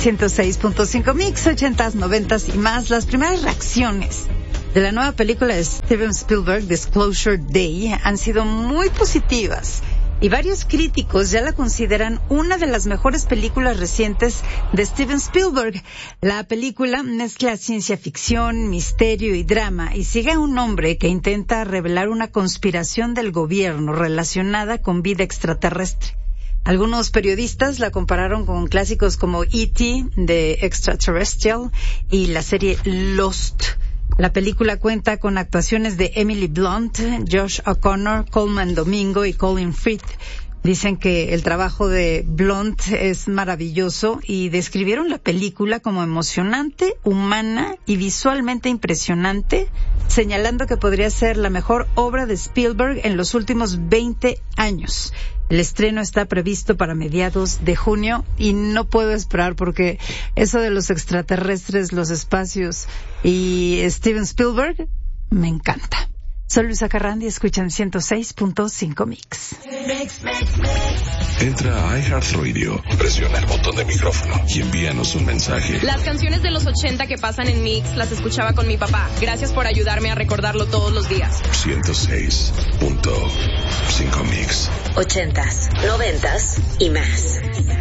106.5 Mix, 80s, 90s y más. Las primeras reacciones de la nueva película de Steven Spielberg, Disclosure Day, han sido muy positivas. Y varios críticos ya la consideran una de las mejores películas recientes de Steven Spielberg. La película mezcla ciencia ficción, misterio y drama y sigue a un hombre que intenta revelar una conspiración del gobierno relacionada con vida extraterrestre. Algunos periodistas la compararon con clásicos como E.T. de Extraterrestrial y la serie Lost. La película cuenta con actuaciones de Emily Blunt, Josh O'Connor, Coleman Domingo y Colin Firth. Dicen que el trabajo de Blunt es maravilloso y describieron la película como emocionante, humana y visualmente impresionante, señalando que podría ser la mejor obra de Spielberg en los últimos 20 años. El estreno está previsto para mediados de junio y no puedo esperar porque eso de los extraterrestres, los espacios y Steven Spielberg me encanta. Soy Luisa Carrandi y escuchan 106.5 Mix. Entra a iHeartRadio, presiona el botón de micrófono y envíanos un mensaje. Las canciones de los 80 que pasan en Mix las escuchaba con mi papá. Gracias por ayudarme a recordarlo todos los días. 106.5 Mix. 80s, 90s y más.